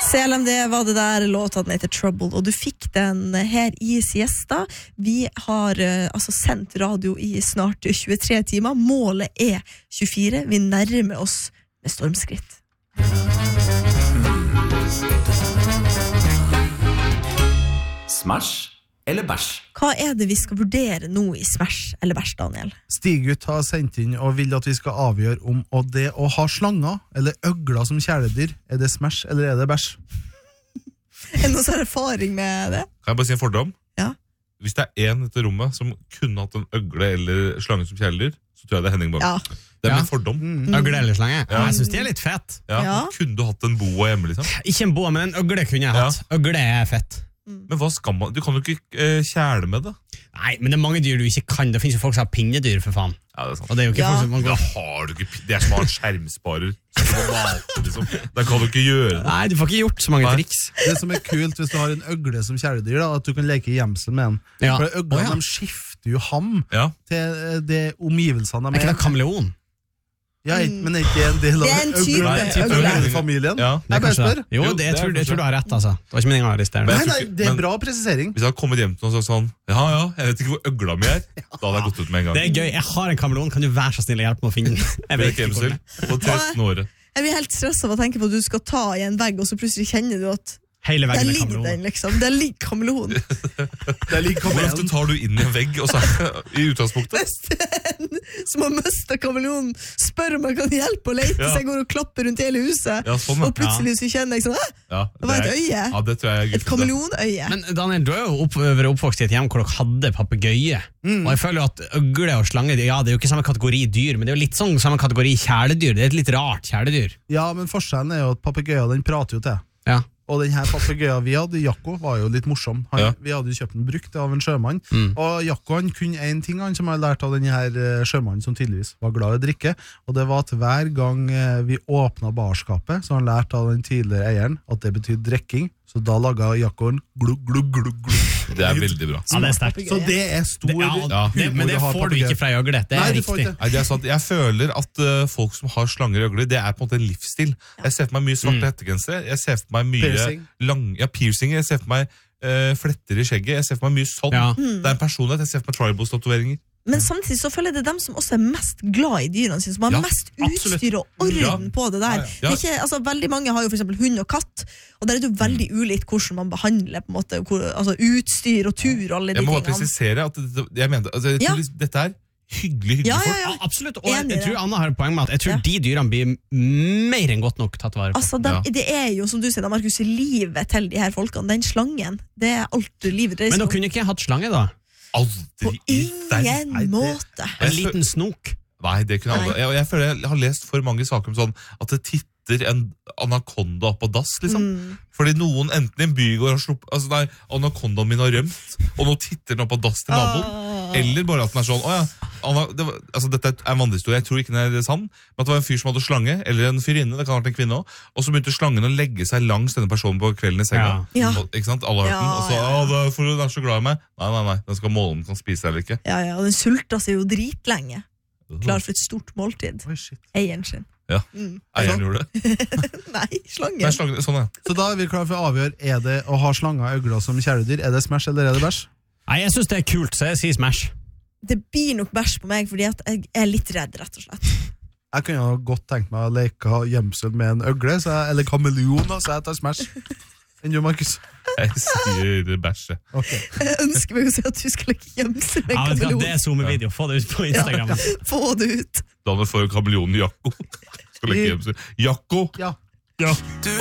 CLMD var det der, låta den heter Trouble, og du fikk den her i siesta. Vi har sendt radio i snart 23 timer. Målet er 24. Vi nærmer oss med stormskritt. Smash eller bæsj? Hva er det vi skal vurdere nå i Smash eller bæsj, Daniel? Stiggut har sendt inn og vil at vi skal avgjøre om det å ha slanger eller øgler som kjæledyr, er det Smash eller er det bæsj? Er det noen som har erfaring med det? Kan jeg bare si en fordom? Ja. Hvis det er en i dette rommet som kunne hatt en øgle eller slange som kjæledyr, så tror jeg det er Henning Bang. Ja. Det er min fordom. Øgle eller slange? Ja. Jeg synes de er litt fett. Ja. Kunne du hatt en boa hjemme, liksom? Ikke en boa, men en øgle kunne jeg hatt. Øgle er fett. Men hva skal man? Du kan jo ikke kjæle med det. Nei, men det er mange dyr du ikke kan. Det finnes jo folk som har pinnedyr, for faen. Ja, det er sant. Og det er jo ikke folk som man Da går... har du ikke... Det er som å ha en skjermsparer. Som må mate, liksom. Da kan du ikke gjøre det. Nei, du får ikke gjort så mange triks. Det som er kult hvis du har en øgle som kjæledyr, da, at du kan leke i gjemsel med den. Ja. For øglene de skifter jo ham til de omgivelsene de Er ikke det kameleon? Ja, men er ikke en del av Det er en type øglefamilien? Ja. Jeg bare spør. Jo, Jo, jeg tror kanskje. du har rett, altså. Det var ikke meningen å arrestere Nei, deg. nei, det er bra presisering. Hvis jeg hadde kommet hjem til noen og sagt sånn, ja, jeg vet ikke hvor øgla mi er, da hadde jeg gått ut med en gang. Det er gøy. Jeg har en kameleon. Kan du være så snill å hjelpe meg å finne den? Jeg Det vet er ikke ikke hvor hjemsel. den er. På 13 året. Jeg blir helt stresset av å tenke på at du skal ta i en vegg, og så plutselig kjenner du at Hele der veggen er ligger den, kameleon. liksom. Der ligger kameleon. Det ligger Hvor ofte kamelen. tar du inn i en vegg, og så i utgangspunktet? Hvis det er en som har mistet kameleonen, spør om jeg kan hjelpe å lete, Ja. så jeg går og klapper rundt hele huset, Ja, sånn, ja. og plutselig så kjenner jeg sånn, Ja, det var et øye. Ja, det tror jeg er Et guffent. kameleonøye. Men Daniel, du er jo vært oppvokst i et hjem hvor dere hadde papegøye. Og jeg føler jo at øgle og slange, ja, det er jo ikke samme kategori dyr, men det er jo litt sånn samme kategori kjæledyr. Det er et litt rart kjæledyr. Ja, men forskjellen er jo at papegøyer, den prater jo til. Ja. Og den her papegøya vi hadde, Jakko, var jo litt morsom. Ja. Vi hadde jo kjøpt den brukt av en sjømann. Og Jakko han kunne en ting han som har lært av den her sjømannen som tydeligvis var glad i å drikke. Og det var at hver gang vi åpnet barskapet, så han lærte av den tidligere eieren at det betyr drikking. Så da laget Jakkoen glugg, glugg, glugg, glugg. Det er veldig bra. Ja, det er sterkt. Så det er stor Men det å ha får du papegøye. ikke fra ei øgle. Det Nei, er du får riktig. ikke. Nei, det er sant. Jeg føler at folk som har slanger og øgler, det er på en måte en livsstil. Jeg ser for meg mye svarte hettegensere, jeg ser for meg mye Piercing. piercinger, jeg ser for meg fletter i skjegget, jeg ser for meg mye sånn. Ja. Det er en personlighet, jeg ser for meg tribal-tatoveringer. Men samtidig så føler jeg det er dem som også er mest glad i dyrene sine, som har Ja, mest absolutt. utstyr og orden Ja. på det der. Ja, ja. Det er ikke, altså, veldig mange har jo for eksempel hund og katt, og der er det jo veldig ulikt hvordan man behandler på en måte, altså, utstyr og tur og alle de Jeg må bare tingene. presisere at jeg mente, altså, jeg tror dette er hyggelig Ja, folk. ja, Ja, absolutt. Og Enig i jeg det. tror Anna har et poeng med at jeg tror Ja. de dyrene blir mer enn godt nok tatt vare på. Altså, det er jo, som du sier, Markus, livet til de her folkene, den slangen, det er alt livet dreier Men seg da om. kunne ikke jeg hatt slange, da. På Aldri i verden. ingen måte. En liten snok. Nei, det kunne alle. Jeg føler jeg har lest for mange saker om sånn at det titter en anakonda opp på dass, liksom. Fordi noen enten i en bygård har sluppet, altså nei, anakondaen min har rømt, og nå titter den opp på dass til naboen. Eller bare at den er sånn, altså dette er en vandrehistorie, jeg tror ikke den er sann, men at det var en fyr som hadde slange, eller en fyrinne, det kan ha vært en kvinne også, og så begynte slangen å legge seg langs denne personen på kvelden i senga. Ja. Og, ikke sant? Alle har hørt den, og så, det er for hun er så glad i meg. Nei, den skal måle om den kan spise deg eller ikke. Ja, og den sulta seg jo dritlenge. Klar for et stort måltid. Oi, shit. Eieren sin. Ja, eieren gjorde det. Nei, slangen. Nei, slangen, sånn ja. Så da er vi klar for å avgjøre, er det å ha slanger og øgler som kjæledyr, er det Smash eller er det bæsj? Nei, jeg synes det er kult, så jeg sier Smash. Det blir nok bæsj på meg, fordi at jeg er litt redd, rett og slett. Jeg kunne jo godt tenkt meg å leke gjemsel med en øgle, eller kameleon, så jeg tar Smash. Enn du, Markus? Jeg sier bæsje. Okay. Jeg ønsker meg å si at du skal ikke gjemse med Ja, vet du hva, kameleon. det er zoom-video. Få det ut på Instagram. Få det ut. Daniel får kameleonen Jakko. Skal legge hjem seg. Jakko! Ja. Ja.